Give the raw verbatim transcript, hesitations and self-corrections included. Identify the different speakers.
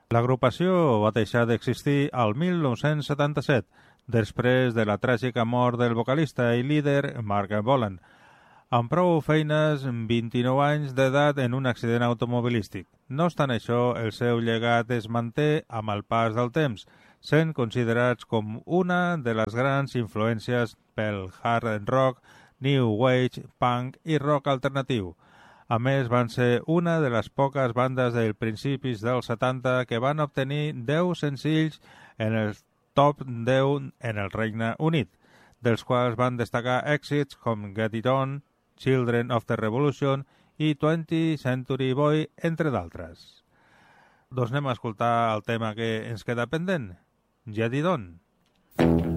Speaker 1: L'agrupació va deixar d'existir al mil nou-cents setanta-set, després de la tràgica mort del vocalista i líder Mark Bolan, amb prou feines, vint-i-nou anys d'edat en un accident automobilístic. No obstant això, el seu llegat es manté amb el pas del temps, sent considerats com una de les grans influències pel hard rock, new wave, punk i rock alternatiu. A més, van ser una de les poques bandes dels principis dels setanta que van obtenir deu senzills en el top deu en el Regne Unit, dels quals van destacar èxits com Get It On, Children of the Revolution i twentieth Century Boy, entre d'altres. Doncs anem a escoltar el tema que ens queda pendent, Get It On.